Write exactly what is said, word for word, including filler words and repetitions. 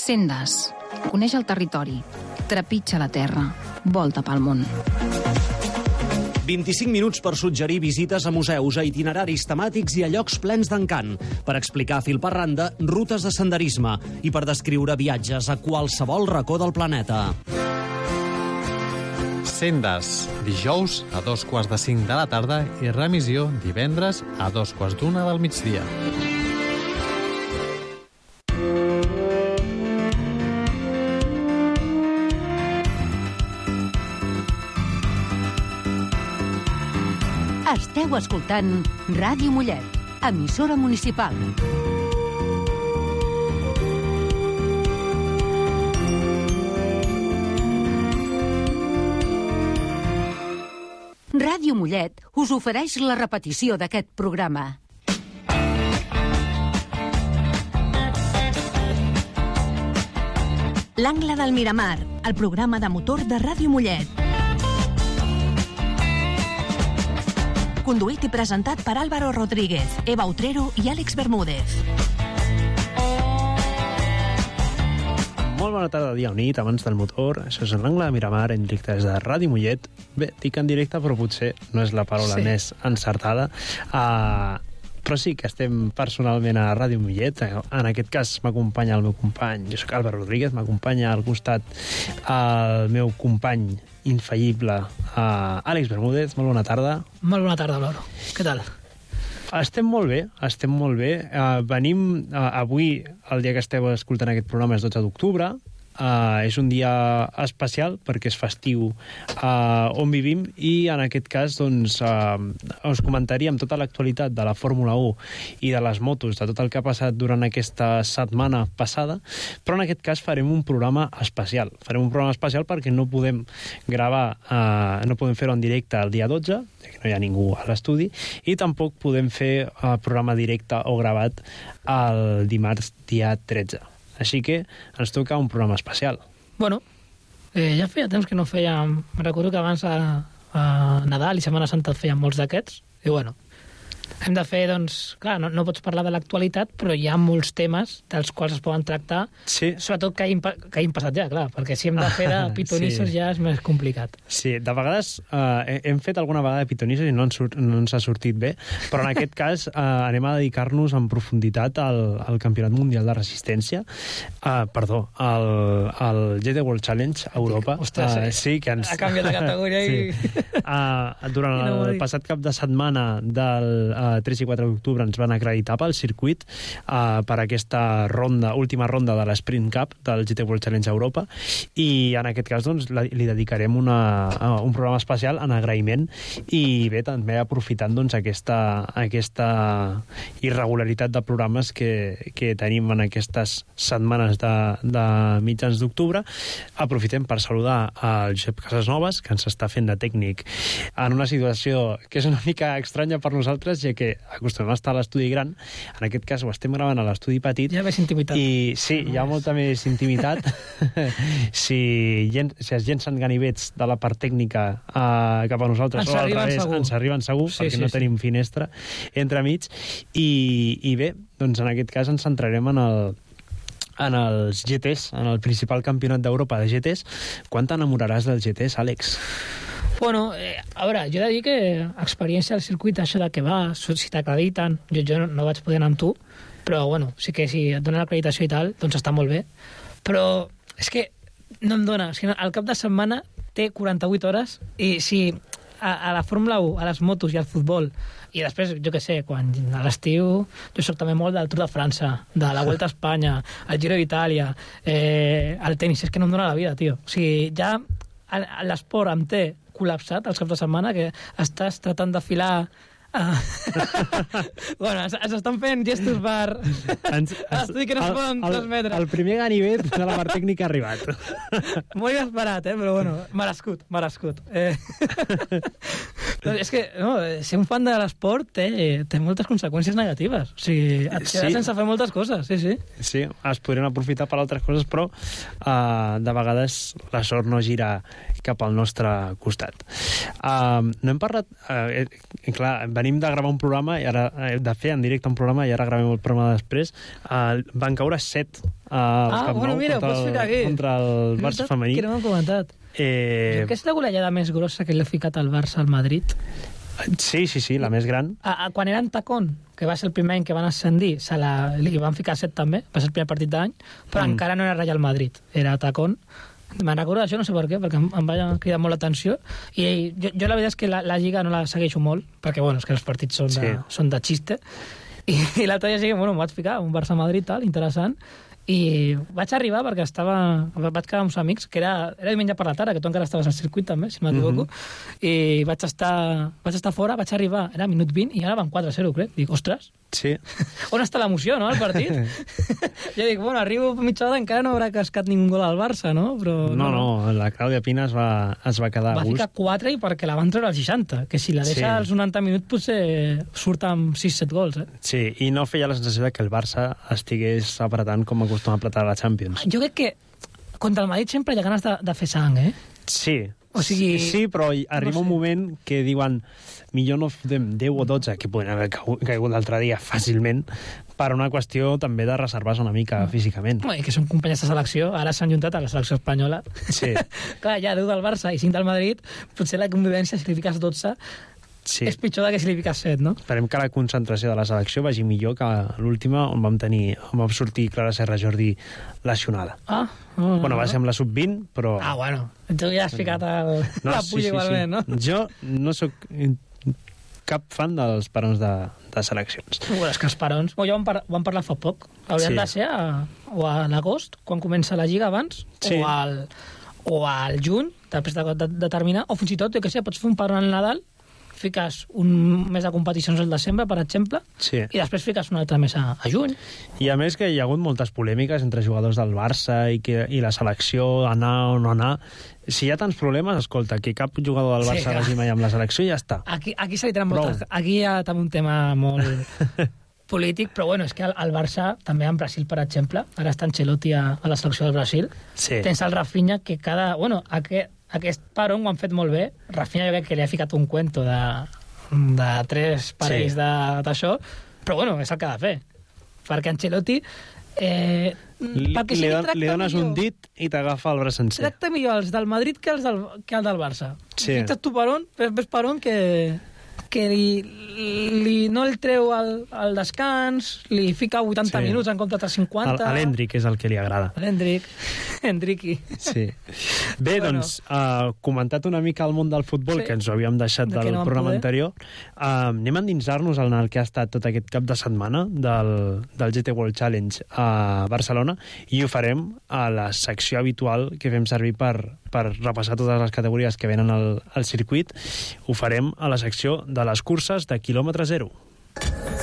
Sendes. Coneix el territori. Trepitja la terra. Volta pel món. vint-i-cinc minuts per suggerir visites a museus, a itineraris temàtics i a llocs plens d'encant, per explicar fil per randa rutes de senderisme i per descriure viatges a qualsevol racó del planeta. Sendes, dijous a dos quarts de cinc de la tarda i remissió divendres a dos quarts d'una del migdia. Esteu escoltant Ràdio Mollet, emissora municipal. Ràdio Mollet us ofereix la repetició d'aquest programa. L'Angle del Miramar, el programa de motor de Ràdio Mollet. Conduït i presentat per Álvaro Rodríguez, Eva Utrero i Àlex Bermúdez. Molt bona tarda, dia o nit, abans del motor. Això és l'Angle de Miramar, en directe des de Ràdio Mollet. Bé, dic en directe, però potser no és la paraula sí. més encertada. Uh, però sí que estem personalment a Ràdio Mollet. En aquest cas m'acompanya el meu company, jo soc Álvaro Rodríguez, m'acompanya al costat el meu company infallible, uh, Àlex Bermúdez. Molt bona tarda. Molt bona tarda, Laura. Què tal? Estem molt bé, estem molt bé. Uh, venim uh, avui, el dia que esteu escoltant aquest programa és dotze d'octubre. Uh, és un dia especial perquè és festiu uh, on vivim i en aquest cas doncs, uh, us comentaríem tota l'actualitat de la Fórmula u i de les motos, de tot el que ha passat durant aquesta setmana passada, però en aquest cas farem un programa especial. Farem un programa especial perquè no podem gravar, uh, no podem fer-ho en directe el dia dotze, que no hi ha ningú a l'estudi, i tampoc podem fer uh, programa directe o gravat el dimarts dia tretze. Així que ens toca un programa especial. Bueno, eh, ja feia temps que no fèiem... Me recordo que abans a, a Nadal i Setmana Santa fèiem molts d'aquests. I bueno, hem de fer, doncs... Clar, no, no pots parlar de l'actualitat, però hi ha molts temes dels quals es poden tractar, sí. sobretot que hagin, que hagin passat ja, clar, perquè si hem de fer de pitonissos sí. ja és més complicat. Sí, de vegades eh, hem fet alguna vegada de pitonissos i no ens, no ens ha sortit bé, però en aquest cas eh, anem a dedicar-nos en profunditat al, al Campionat Mundial de Resistència, eh, perdó, al, al G T World Challenge a Europa. Ostres, eh, sí, que ens... ha canviat de categoria i... Sí. Uh, durant no el passat cap de setmana del uh, tres i quatre d'octubre ens van acreditar pel circuit uh, per aquesta ronda, última ronda de l'Sprint Cup del G T World Challenge a Europa, i en aquest cas doncs, la, li dedicarem una, uh, un programa especial en agraïment i bé, també aprofitant doncs, aquesta, aquesta irregularitat de programes que, que tenim en aquestes setmanes de, de mitjans d'octubre. Aprofitem per saludar al Josep Casasnovas, que ens està fent de tècnic en una situació que és una mica estranya per nosaltres, ja que acostumem a estar a l'estudi gran. En aquest cas ho estem gravant a l'estudi petit. Hi ha més intimitat. I sí, hi ha molta més intimitat. si, si es llencen ganivets de la part tècnica uh, cap a nosaltres, ens o al revés, segur. ens arriben segur, sí, perquè sí, no sí. tenim finestra entremig. I, I bé, doncs en aquest cas ens centrarem en el en els G Ts, en el principal campionat d'Europa de G Ts. Quan t'enamoraràs dels G Ts, Àlex? Bueno, eh, a veure, jo he de dir que experiència al circuit, això de que va, si t'acrediten, jo, jo no, no vaig poder anar amb tu, però bueno, sí que si et donen l'acreditació i tal, doncs està molt bé. Però és que no em dona, o sigui, al cap de setmana té quaranta-vuit hores i si a, a la Fórmula u, a les motos i al futbol, i després, jo què sé, quan a l'estiu jo soc també molt del Tour de França, de la Vuelta a Espanya, el Giro d'Itàlia, eh, el tenis, és que no em dona la vida, tio. O sigui, ja l'esport em té col·lapsat els caps de setmana, que estàs tratant de filar Ah. Bueno, ens, ens estan fent gestos per... Ens, Estic que no es poden transmetre. El primer ganivet de la part tècnica ha arribat. Molt inesperat, eh? Però bueno, merescut, merescut. Eh... és que no, ser un fan de l'esport té, té moltes conseqüències negatives. O sigui, et quedes sí. sense fer moltes coses, sí, sí. Sí, es podrien aprofitar per altres coses, però uh, de vegades la sort no gira cap al nostre costat. Uh, no hem parlat... Uh, eh, clar, venim de gravar un programa, i ara, eh, de fer en directe un programa, i ara gravem el programa després. Uh, van caure set uh, al Ah, Camp bueno, Nou mira, contra, pots el, ficar aquí. contra el Barça femení. Que no m'han comentat. Eh, Que és la golejada més grossa que li ha ficat al Barça al Madrid. sí, sí, sí, la més gran. A, a, quan era en Tacón, que va ser el primer any que van ascendir, se la, li van ficar set també, va ser el primer partit d'any, però Mm. mm. encara no era Real Madrid, era Tacón. Me'n recordo d'això, no sé per què, perquè em, em va cridar molt l'atenció. I jo, jo la veritat és que la, la Lliga no la segueixo molt, perquè bueno, és que els partits són de, Sí. són de xiste. I, i l'altre dia sí que bueno, em vaig ficar un Barça-Madrid, tal, interessant, i vaig arribar perquè estava... vaig quedar amb uns amics, que era, era diumenge per la tarda, que tu encara estaves al circuit també, si no m'equivoco, mm-hmm. i vaig estar, vaig estar fora, vaig arribar, era minut vint, i ara van quatre a zero, crec. Dic, ostres, Sí. on està l'emoció, no, al partit? Jo dic, bueno, arribo a mitja hora, encara no haurà cascat ningú gol al Barça, no? Però, No, no, la Clàudia Pina es va, es va quedar Va a gust. ficar quatre i perquè la van treure als seixanta, que si la deixa Sí. als noranta minuts potser surt amb sis set gols, eh? Sí, i no feia la sensació de que el Barça estigués apretant com acostuma a apretar a la Champions. Jo crec que contra el Madrid sempre hi ha ganes de, de fer sang, eh? Sí, O sigui- sí, sí, però hi arriba no sé. un moment que diuen millor no fotem deu o dotze, que poden haver cau- caigut l'altre dia fàcilment, per una qüestió també de reservar-se una mica físicament. Home, i que són companys de selecció, ara s'han juntat a la selecció espanyola. Sí. Clar, ja deu del Barça i cinc del Madrid, potser la convivència, si li fiques dotze, Sí. és pitjor que si li fiques set, no? Esperem que la concentració de la selecció vagi millor que l'última, on vam tenir, on vam sortir Clara Serra Jordi lesionada. Ah, no, Bueno, va ser amb la sub vint, però... Ah, bueno, tu ja has ficat el, la pulla igualment, no? Jo no sóc cap fan dels parons de, de seleccions. Bueno, és que els parons... Bueno, ja ho vam, par vam parlar fa poc. Haurien Sí. de ser a, o a l'agost, quan comença la Lliga abans, Sí. o, al, o al juny, després de, de, de terminar, o fins i tot, jo què sé, pots fer un paron al Nadal, fiques un mes de competicions al desembre, per exemple, Sí. i després fiques un altre mes a, a juny. I a més que hi ha hagut moltes polèmiques entre jugadors del Barça i, que, i la selecció, anar o no anar. Si hi ha tants problemes, escolta, que cap jugador del Sí, Barça clar. vagi mai amb la selecció i ja està. Aquí, aquí se li tenen Prou. moltes... Aquí hi ha també un tema molt polític, però bueno, és que el, el Barça, també en Brasil, per exemple, ara està Ancelotti a, a la selecció del Brasil, Sí. tens el Rafinha que cada... Bueno, aquest, aquest paron ho han fet molt bé. Rafinha jo crec que li ha ficat un cuento de, de tres parells Sí. de- d'això, però bueno, és el que ha de fer. Perquè Ancelotti... Eh, Li, perquè li, sigui don, tracta li dones millor- un dit i t'agafa el braç sencer. Tracta millor els del Madrid que els del, que el del Barça. Sí. Fixa't tu per on, ves, ves per on que, que li, li, no el treu al, al descans, li fica vuitanta Sí. minuts en compte de cinquanta... A l'Hendrick és el que li agrada. L'Hendrick. Hendricky. Sí. Bé, Bueno. doncs, uh, comentat una mica el món del futbol, Sí. que ens ho havíem deixat De que del no vam programa poder. anterior, uh, anem a endinsar-nos en el que ha estat tot aquest cap de setmana del, del G T World Challenge a Barcelona, i ho farem a la secció habitual que fem servir per, per repassar totes les categories que venen al, al circuit. Ho farem a la secció de les curses de quilòmetre zero.